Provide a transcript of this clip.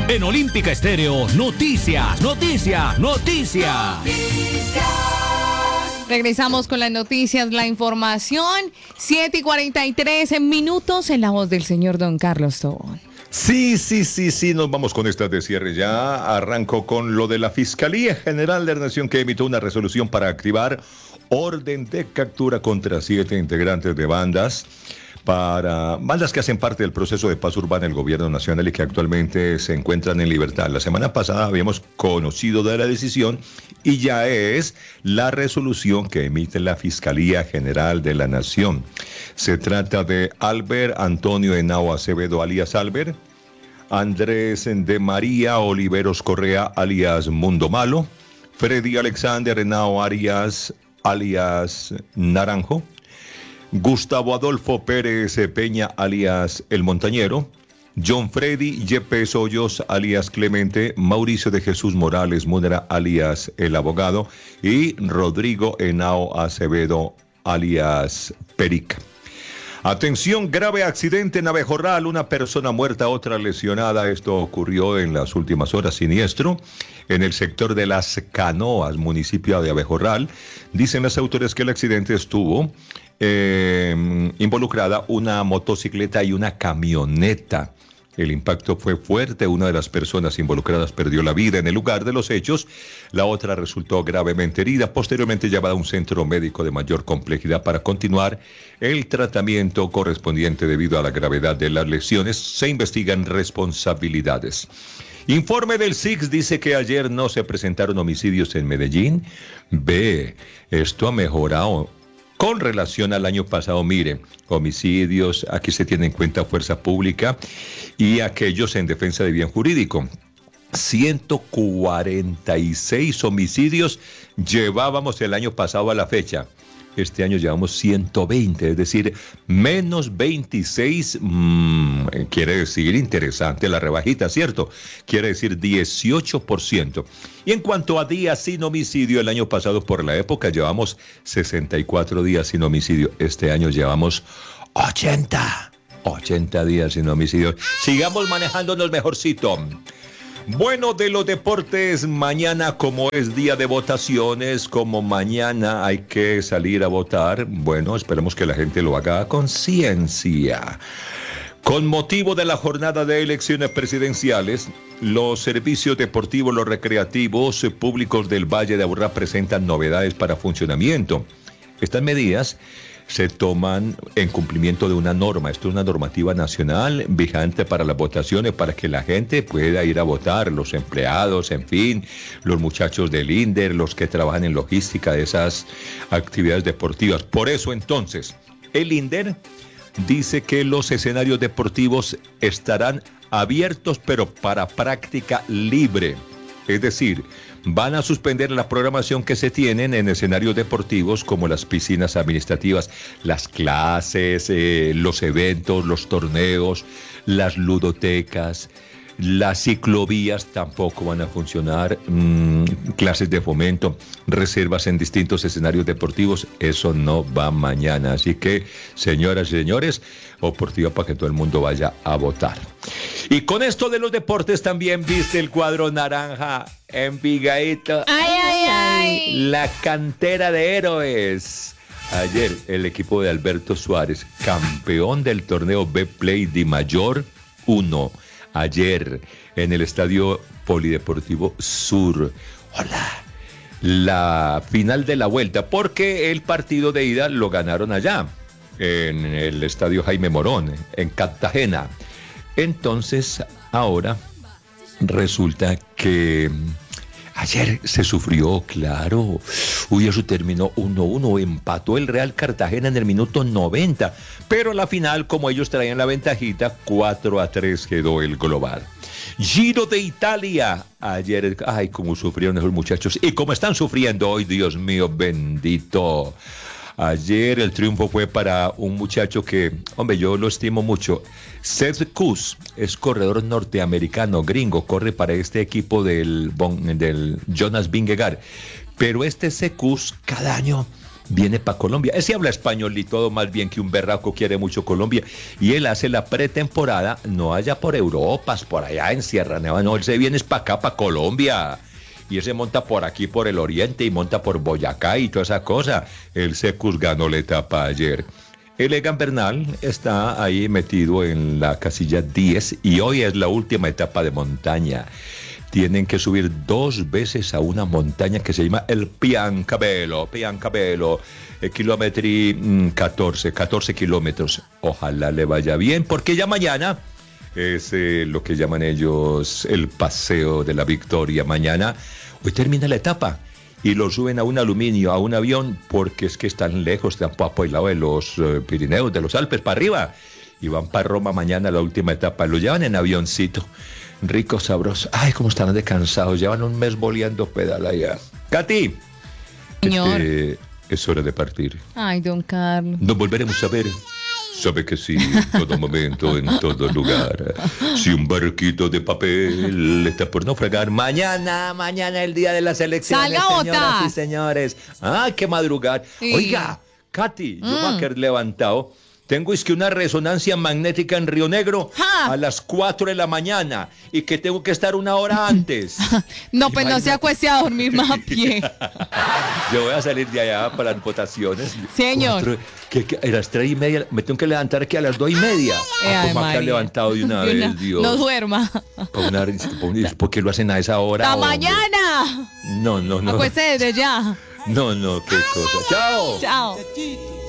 En Olímpica Estéreo, noticias, noticias, noticias. Regresamos con las noticias, la información. 7:43 minutos en la voz del señor Don Carlos Tobón. Sí, nos vamos con esta de cierre ya. Arranco con lo de la Fiscalía General de la Nación, que emitió una resolución para activar orden de captura contra 7 integrantes de bandas que hacen parte del proceso de paz urbana del gobierno nacional y que actualmente se encuentran en libertad. La semana pasada habíamos conocido de la decisión y ya es la resolución que emite la Fiscalía General de la Nación. Se trata de Albert Antonio Henao Acevedo, alias Albert, Andrés de María Oliveros Correa, alias Mundo Malo, Freddy Alexander Henao Arias, alias Naranjo, Gustavo Adolfo Pérez Peña, alias El Montañero, John Freddy Yepes Hoyos, alias Clemente, Mauricio de Jesús Morales Múnera, alias El Abogado, y Rodrigo Henao Acevedo, alias Perica. Atención, grave accidente en Abejorral, una persona muerta, otra lesionada. Esto ocurrió en las últimas horas, siniestro, en el sector de Las Canoas, municipio de Abejorral. Dicen las autoridades que el accidente estuvo involucrada una motocicleta y una camioneta. El impacto fue fuerte, una de las personas involucradas perdió la vida en el lugar de los hechos, la otra resultó gravemente herida, posteriormente llevada a un centro médico de mayor complejidad para continuar el tratamiento correspondiente debido a la gravedad de las lesiones. Se investigan responsabilidades. Informe del SIX dice que ayer no se presentaron homicidios en Medellín. Esto ha mejorado con relación al año pasado. Mire, homicidios, aquí se tiene en cuenta fuerza pública y aquellos en defensa de bien jurídico. 146 homicidios llevábamos el año pasado a la fecha. Este año llevamos 120, es decir, menos 26, quiere decir interesante la rebajita, ¿cierto? Quiere decir 18%. Y en cuanto a días sin homicidio, el año pasado por la época llevamos 64 días sin homicidio. Este año llevamos 80 días sin homicidio. Sigamos manejándonos mejorcito. Bueno, de los deportes, mañana como es día de votaciones, como mañana hay que salir a votar, bueno, esperemos que la gente lo haga a conciencia. Con motivo de la jornada de elecciones presidenciales, los servicios deportivos, los recreativos públicos del Valle de Aburrá presentan novedades para funcionamiento. Estas medidas se toman en cumplimiento de una norma. Esto es una normativa nacional vigente para las votaciones, para que la gente pueda ir a votar, los empleados, en fin, los muchachos del INDER, los que trabajan en logística de esas actividades deportivas. Por eso entonces, el INDER dice que los escenarios deportivos estarán abiertos, pero para práctica libre. Es decir, van a suspender la programación que se tienen en escenarios deportivos como las piscinas administrativas, las clases, los eventos, los torneos, las ludotecas, las ciclovías tampoco van a funcionar, clases de fomento, reservas en distintos escenarios deportivos, eso no va mañana. Así que, señoras y señores, oportunidad para que todo el mundo vaya a votar. Y con esto de los deportes también viste el cuadro naranja, Envigado. ¡Ay! La cantera de héroes. Ayer el equipo de Alberto Suárez, campeón del torneo B-Play Di Mayor 1. Ayer en el Estadio Polideportivo Sur. Hola. La final de la vuelta, porque el partido de ida lo ganaron allá, en el Estadio Jaime Morón, en Cartagena. Entonces, ahora resulta que ayer se sufrió, claro. Uy, eso terminó 1-1, empató el Real Cartagena en el minuto 90. Pero la final, como ellos traían la ventajita, 4-3 quedó el global. Giro de Italia. Ayer, ay, cómo sufrieron esos muchachos. Y cómo están sufriendo hoy, Dios mío, bendito. Ayer el triunfo fue para un muchacho que, hombre, yo lo estimo mucho. Seth Kuss es corredor norteamericano, gringo, corre para este equipo del Jonas Vingegaard. Pero este Seth Kuss cada año viene para Colombia. Ese habla español y todo, más bien que un berraco, quiere mucho Colombia. Y él hace la pretemporada, no allá por Europa, por allá en Sierra Nevada, no, él se viene para acá, para Colombia. Y él se monta por aquí, por el oriente, y monta por Boyacá y toda esa cosa. El Secus ganó la etapa ayer. El Egan Bernal está ahí metido en la casilla 10 y hoy es la última etapa de montaña. Tienen que subir 2 veces a una montaña que se llama el Piancabelo, kilómetro 14 kilómetros. Ojalá le vaya bien, porque ya mañana es lo que llaman ellos el paseo de la victoria. Mañana, hoy termina la etapa y lo suben a un aluminio, a un avión, porque es que están lejos, están por el lado de los Pirineos, de los Alpes, para arriba. Y van para Roma mañana, la última etapa. Lo llevan en avioncito. Rico, sabroso. Ay, cómo están de cansados. Llevan un mes boleando pedal allá. Katy, Señor. Es hora de partir. Ay, don Carlos. Nos volveremos a ver. Sabe que sí, en todo momento, en todo lugar. Si un barquito de papel está por naufragar, mañana el día de las elecciones, ¡salga a señoras votar! y señores. ¡Ah, qué madrugar! Sí. Oiga, Katy, yo me voy a quedar levantado. Tengo es que una resonancia magnética en Río Negro ¡Ja! a las 4 de la mañana y que tengo que estar 1 hora antes. No, pues no se acueste a dormir más a pie. Yo voy a salir de allá para las votaciones. Señor. A las 3:30 me tengo que levantar aquí a las 2:30. Ay, ¿Cómo acá María. levantado de una De vez, una- Dios? No duerma. ¿Por qué lo hacen a esa hora? ¡Hasta hombre? mañana! No. Acueste desde ya. No, qué cosa. ¡Chao! Chao. Muchachito,